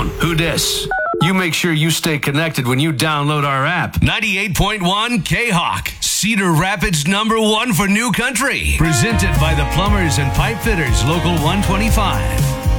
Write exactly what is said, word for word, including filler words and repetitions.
down. Who dis? You make sure you stay connected when you download our app. ninety-eight point one K-Hawk, Cedar Rapids number one for new country. Presented by the Plumbers and Pipe Fitters, Local one twenty-five.